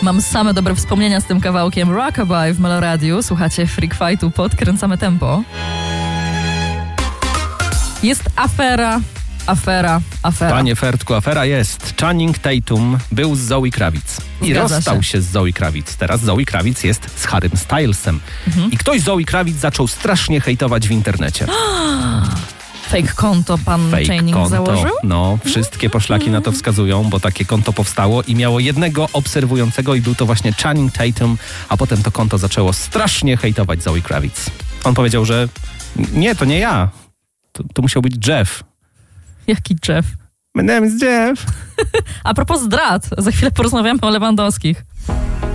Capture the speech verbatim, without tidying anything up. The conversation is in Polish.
Mam same dobre wspomnienia z tym kawałkiem Rockabye w Meloradiu. Słuchacie Freak Fightu, podkręcamy tempo. Jest afera, afera, afera. Panie Fertku, afera jest. Channing Tatum był z Zoe Kravitz i Zgadza rozstał się. się z Zoe Kravitz. Teraz Zoe Kravitz jest z Harrym Stylesem. Mhm. I ktoś Zoe Kravitz zaczął strasznie hejtować w internecie. Fake konto pan Fake Channing konto. założył? No, wszystkie poszlaki na to wskazują, bo takie konto powstało i miało jednego obserwującego i był to właśnie Channing Tatum, a potem to konto zaczęło strasznie hejtować Zoe Kravitz. On powiedział, że nie, to nie ja. To, to musiał być Jeff. Jaki Jeff? My name is Jeff. A propos zdrad, za chwilę porozmawiamy o Lewandowskich.